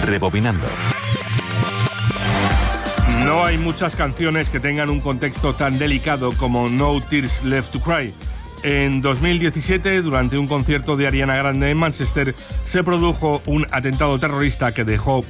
Rebobinando. No hay muchas canciones que tengan un contexto tan delicado como No Tears Left to Cry. En 2017, durante un concierto de Ariana Grande en Manchester, se produjo un atentado terrorista que dejó